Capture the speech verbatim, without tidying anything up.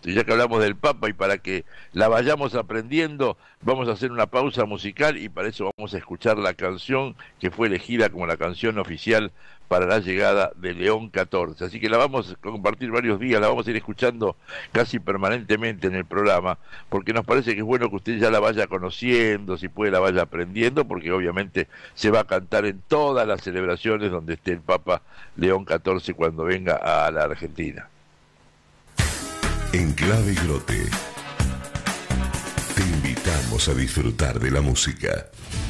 Y ya que hablamos del Papa y para que la vayamos aprendiendo, vamos a hacer una pausa musical y para eso vamos a escuchar la canción que fue elegida como la canción oficial para la llegada de León catorce. Así que la vamos a compartir varios días, la vamos a ir escuchando casi permanentemente en el programa, porque nos parece que es bueno que usted ya la vaya conociendo, si puede la vaya aprendiendo, porque obviamente se va a cantar en todas las celebraciones donde esté el Papa León catorce cuando venga a la Argentina. En Clave Grote te invitamos a disfrutar de la música.